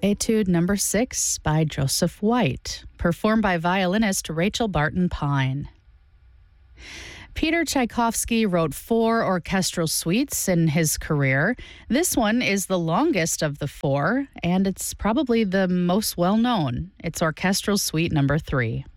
Etude number 6 by Joseph White, performed by violinist Rachel Barton Pine. Peter Tchaikovsky wrote 4 orchestral suites in his career. This one is the longest of the 4, and it's probably the most well-known. It's Orchestral Suite number 3.